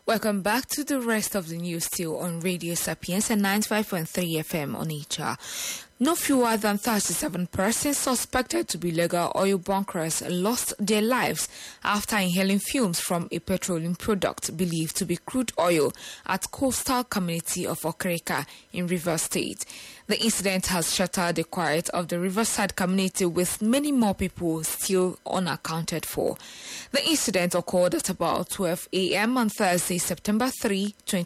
Welcome back to the rest of the news still on Radio Sapiens and 95.3 FM on HR. No fewer than 37 persons suspected to be legal oil bunkers lost their lives after inhaling fumes from a petroleum product believed to be crude oil at coastal community of Okereka in Rivers State. The incident has shattered the quiet of the Riverside community, with many more people still unaccounted for. The incident occurred at about 12 a.m. on Thursday, September 3,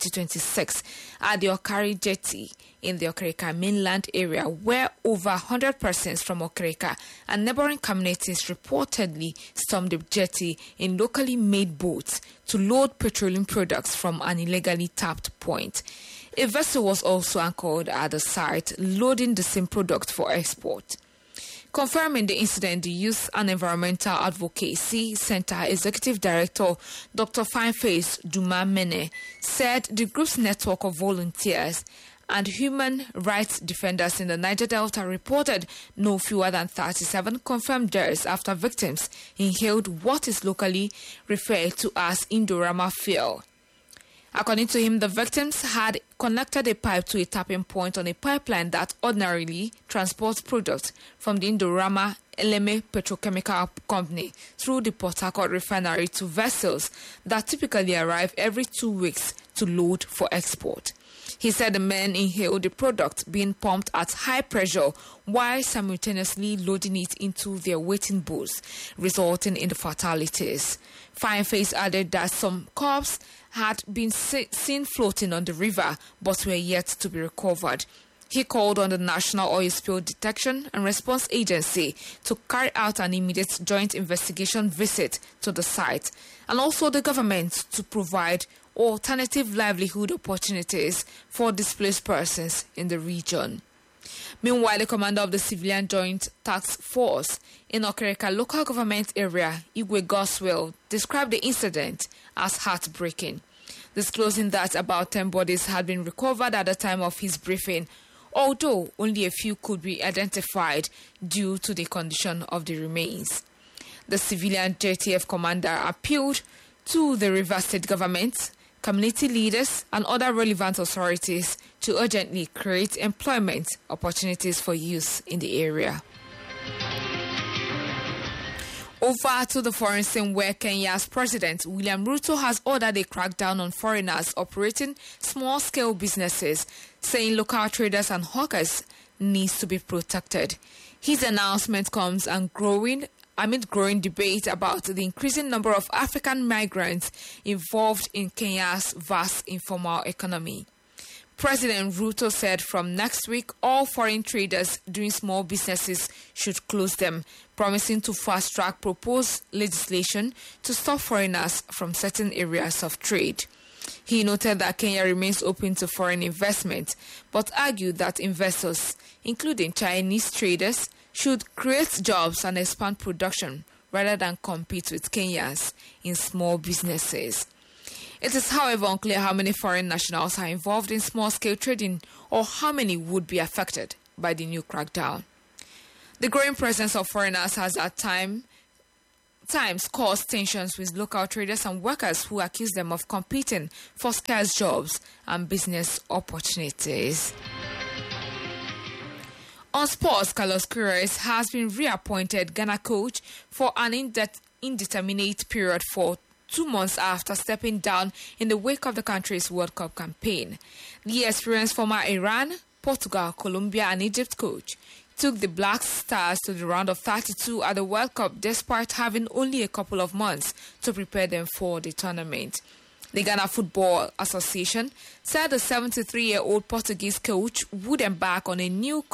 2026, at the Okari Jetty in the Okereka mainland area, where over 100 persons from Okereka and neighboring communities reportedly stormed the jetty in locally made boats to load petroleum products from an illegally tapped point. A vessel was also anchored at the site, loading the same product for export. Confirming the incident, the Youth and Environmental Advocacy Center Executive Director, Dr. Fineface Duma Mene, said the group's network of volunteers and human rights defenders in the Niger Delta reported no fewer than 37 confirmed deaths after victims inhaled what is locally referred to as Indorama fuel. According to him, the victims had connected a pipe to a tapping point on a pipeline that ordinarily transports products from the Indorama Eleme Petrochemical Company through the Port Harcourt refinery to vessels that typically arrive every 2 weeks to load for export. He said the men inhaled the product being pumped at high pressure while simultaneously loading it into their waiting boats, resulting in the fatalities. Fineface added that some corpses had been seen floating on the river but were yet to be recovered. He called on the National Oil Spill Detection and Response Agency to carry out an immediate joint investigation visit to the site, and also the government to provide alternative livelihood opportunities for displaced persons in the region. Meanwhile, the commander of the Civilian Joint Task Force in Okereka local government area, Igwe Goswell, described the incident as heartbreaking, disclosing that about 10 bodies had been recovered at the time of his briefing, although only a few could be identified due to the condition of the remains. The civilian JTF commander appealed to the Rivers State government, community leaders, and other relevant authorities to urgently create employment opportunities for youth in the area. Over to the foreign scene, where Kenya's President William Ruto has ordered a crackdown on foreigners operating small-scale businesses, saying local traders and hawkers need to be protected. His announcement comes amid growing debate about the increasing number of African migrants involved in Kenya's vast informal economy. President Ruto said from next week, all foreign traders doing small businesses should close them, promising to fast-track proposed legislation to stop foreigners from certain areas of trade. He noted that Kenya remains open to foreign investment, but argued that investors, including Chinese traders, should create jobs and expand production rather than compete with Kenyans in small businesses. It is, however, unclear how many foreign nationals are involved in small-scale trading or how many would be affected by the new crackdown. The growing presence of foreigners has at times caused tensions with local traders and workers who accuse them of competing for scarce jobs and business opportunities. On sports, Carlos Queiroz has been reappointed Ghana coach for an indeterminate period for 2 months after stepping down in the wake of the country's World Cup campaign. The experienced former Iran, Portugal, Colombia and Egypt coach took the Black Stars to the round of 32 at the World Cup despite having only a couple of months to prepare them for the tournament. The Ghana Football Association said the 73-year-old Portuguese coach would embark on a new